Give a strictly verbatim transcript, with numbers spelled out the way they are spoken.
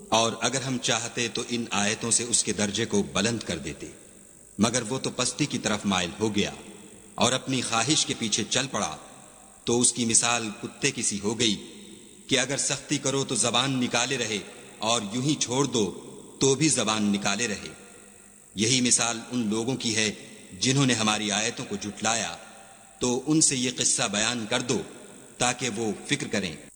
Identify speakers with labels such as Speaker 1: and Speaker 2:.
Speaker 1: और अगर हम चाहते तो इन आयतों से उसके दर्जे को बुलंद कर देते, मगर वो तो पस्ती की तरफ माइल हो गया और अपनी ख्वाहिश के पीछे चल पड़ा। तो उसकी मिसाल कुत्ते की सी हो गई कि अगर सख्ती करो तो जबान निकाले रहे और यूं ही छोड़ दो तो भी जबान निकाले रहे। यही मिसाल उन लोगों की है जिन्होंने हमारी आयतों को झुटलाया। तो उनसे ये किस्सा बयान कर दो ताकि वो फिक्र करें।